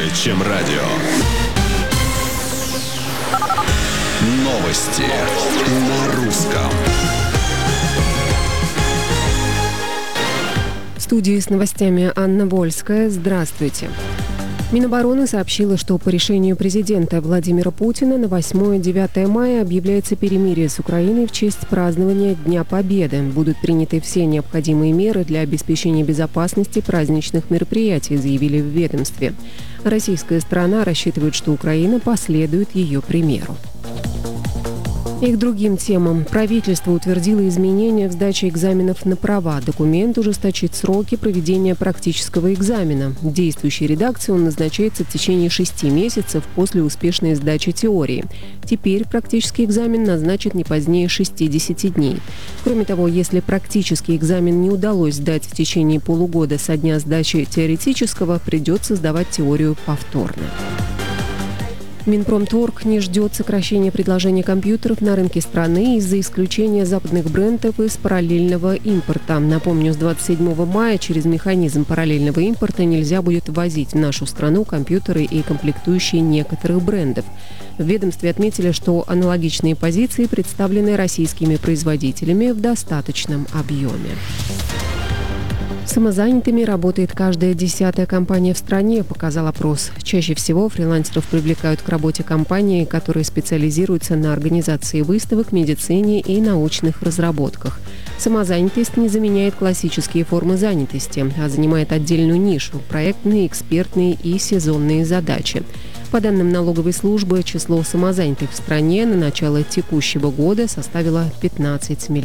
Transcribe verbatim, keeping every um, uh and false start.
чем радио. Новости на русском. В студии с новостями Анна Вольская. Здравствуйте. Минобороны сообщила, что по решению президента Владимира Путина на восьмое-девятое мая объявляется перемирие с Украиной в честь празднования Дня Победы. Будут приняты все необходимые меры для обеспечения безопасности праздничных мероприятий, заявили в ведомстве. Российская сторона рассчитывает, что Украина последует ее примеру. И к другим темам. Правительство утвердило изменения в сдаче экзаменов на права. Документ ужесточит сроки проведения практического экзамена. В действующей редакции он назначается в течение шести месяцев после успешной сдачи теории. Теперь практический экзамен назначат не позднее шестидесяти дней. Кроме того, если практический экзамен не удалось сдать в течение полугода со дня сдачи теоретического, придется сдавать теорию повторно. Минпромторг не ждет сокращения предложения компьютеров на рынке страны из-за исключения западных брендов из параллельного импорта. Напомню, с двадцать седьмого мая через механизм параллельного импорта нельзя будет ввозить в нашу страну компьютеры и комплектующие некоторых брендов. В ведомстве отметили, что аналогичные позиции представлены российскими производителями в достаточном объеме. Самозанятыми работает каждая десятая компания в стране, показал опрос. Чаще всего фрилансеров привлекают к работе компании, которые специализируются на организации выставок, медицине и научных разработках. Самозанятость не заменяет классические формы занятости, а занимает отдельную нишу – проектные, экспертные и сезонные задачи. По данным налоговой службы, число самозанятых в стране на начало текущего года составило пятнадцать миллионов.